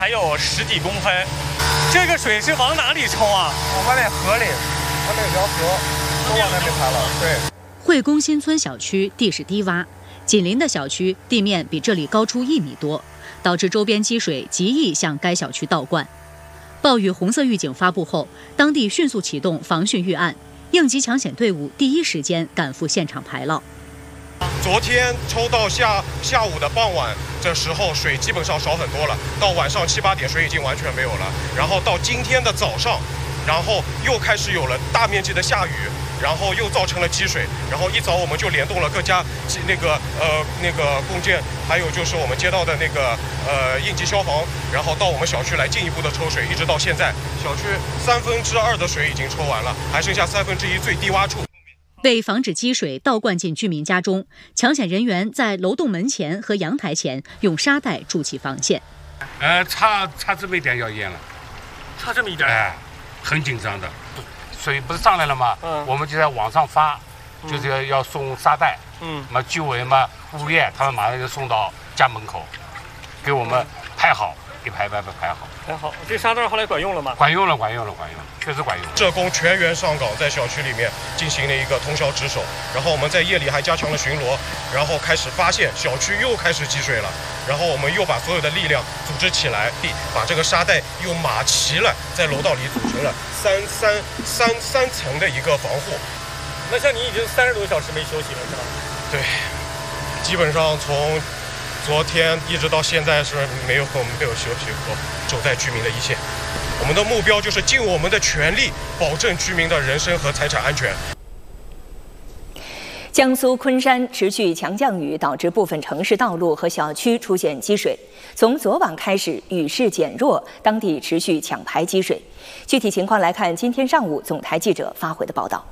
还有10几公分。这个水是往哪里抽啊？ 往外面河里，往那条河都往那边排了。对。 惠公新村小区地势低洼，紧邻的小区地面比这里高出1米多，导致周边积水极易向该小区倒灌。暴雨红色预警发布后，当地迅速启动防汛预案，应急抢险队伍第一时间赶赴现场排涝。 昨天抽到下午的傍晚这时候，水基本上少很多了，到晚上7、8点水已经完全没有了。然后到今天的早上，然后又开始有了大面积的下雨，然后又造成了积水。然后一早我们就联动了各家那个共建，还有就是我们街道的那个应急消防，然后到我们小区来进一步的抽水，一直到现在，小区2/3的水已经抽完了，还剩下1/3最低洼处。 为防止积水倒灌进居民家中，抢险人员在楼栋门前和阳台前用沙袋筑起防线。 差这么一点要淹了， 差这么一点， 很紧张的。水不是上来了吗？我们就在网上发，就是要送沙袋。居委嘛物业他们马上就送到家门口，给我们排好，一排排排好。 很好，这沙袋后来管用了吗？ 管用了，确实管用。 社工全员上岗，在小区里面进行了一个通宵值守，然后我们在夜里还加强了巡逻，然后开始发现小区又开始积水了，然后我们又把所有的力量组织起来，把这个沙袋又码齐了，在楼道里组成了三层的一个防护。 那像你已经30多小时没休息了，是吧？ 对，基本上从昨天一直到现在是没有休息过，走在居民的一线。我们的目标就是尽我们的全力，保证居民的人身和财产安全。 江苏昆山持续强降雨，导致部分城市道路和小区出现积水。从昨晚开始，雨势减弱，当地持续抢排积水。具体情况来看，今天上午总台记者发回的报道。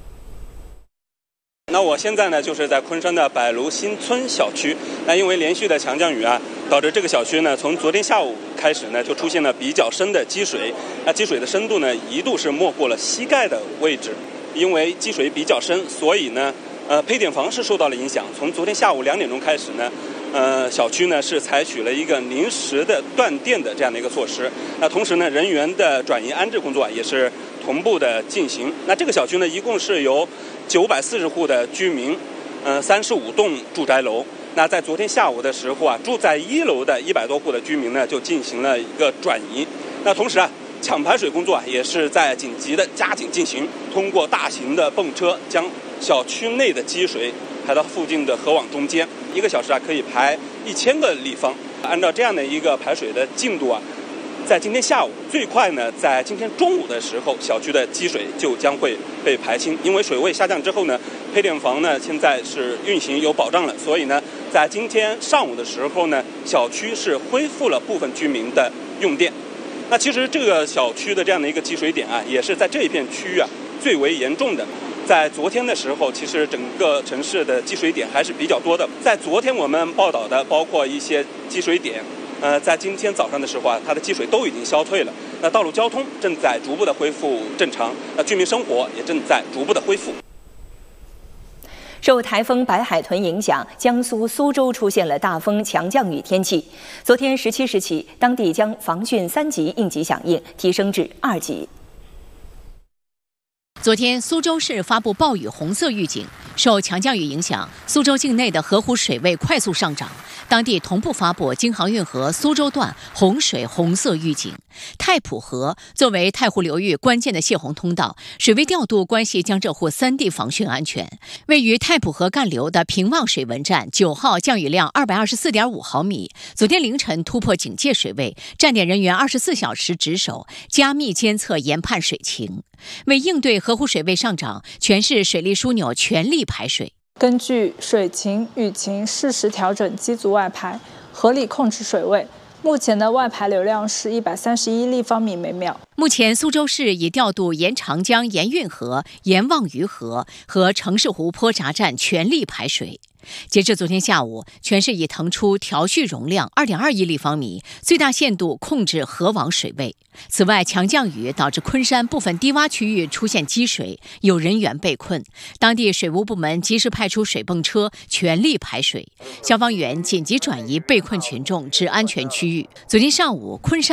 那我现在呢，就是在昆山的百卢新村小区。那因为连续的强降雨啊，导致这个小区呢，从昨天下午开始呢，就出现了比较深的积水。那积水的深度呢，一度是没过了膝盖的位置。因为积水比较深，所以呢，配电房是受到了影响。从昨天下午2点钟开始呢，小区呢是采取了一个临时的断电的这样的一个措施。那同时呢，人员的转移安置工作也是同步的进行。那这个小区呢，一共是由940户的居民，35栋住宅楼。那在昨天下午的时候啊，住在1楼的100多户的居民呢，就进行了一个转移。那同时啊，抢排水工作也是在紧急的加紧进行，通过大型的泵车将小区内的积水排到附近的河网中间，1个小时啊可以排1000个立方。按照这样的一个排水的进度啊，在今天下午最快呢，在今天中午的时候，小区的积水就将会被排清。因为水位下降之后呢，配电房呢现在是运行有保障了，所以呢，在今天上午的时候呢，小区是恢复了部分居民的用电。那其实这个小区的这样的一个积水点啊，也是在这一片区域啊最为严重的。在昨天的时候，其实整个城市的积水点还是比较多的。在昨天我们报道的，包括一些积水点。在今天早上的时候啊，它的积水都已经消退了。那道路交通正在逐步的恢复正常，那居民生活也正在逐步的恢复。 受台风白海豚影响，江苏苏州出现了大风强降雨天气。昨天17时起，当地将防汛3级应急响应提升至2级。 昨天，苏州市发布暴雨红色预警，受强降雨影响，苏州境内的河湖水位快速上涨。当地同步发布京杭运河苏州段洪水红色预警。太浦河作为太湖流域关键的泄洪通道，水位调度关系江浙沪3地防汛安全。位于太浦河干流的平望水文站9号降雨量224.5毫米，昨天凌晨突破警戒水位，站点人员24小时值守，加密监测研判水情。为应对河湖水位上涨，全市水利枢纽全力排水。 根据水情、雨情适时调整机组外排，合理控制水位。目前的外排流量是131立方米每秒。 目前，苏州市已调度沿长江沿运河、沿望鱼河和城市湖泊闸站全力排水。截至昨天下午，全市已腾出调蓄容量2.2亿立方米，最大限度控制河网水位。此外，强降雨导致昆山部分低洼区域出现积水，有人员被困，当地水务部门及时派出水泵车全力排水，消防员紧急转移被困群众至安全区域。昨天上午，昆山